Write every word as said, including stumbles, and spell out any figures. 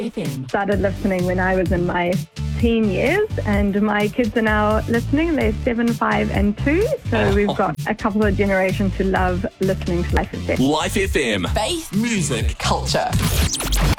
F M. Started listening when I was in my teen years, and my kids are now listening. They're seven, five, and two. So Oh. we've got a couple of generations who love listening to Life F M. Life F M. Faith, Music. culture.